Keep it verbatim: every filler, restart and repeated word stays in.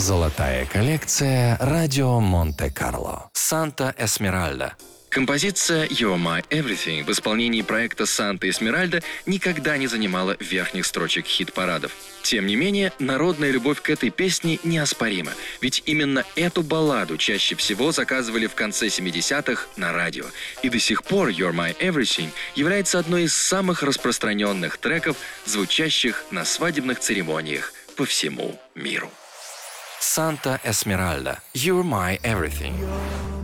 Золотая коллекция «Радио Монте-Карло». «Санта Эсмеральда». Композиция «You're My Everything» в исполнении проекта «Санта Эсмеральда» никогда не занимала верхних строчек хит-парадов. Тем не менее, народная любовь к этой песне неоспорима, ведь именно эту балладу чаще всего заказывали в конце семидесятых на радио. И до сих пор «You're My Everything» является одной из самых распространенных треков, звучащих на свадебных церемониях по всему миру. «Санта Эсмеральда». «You're My Everything».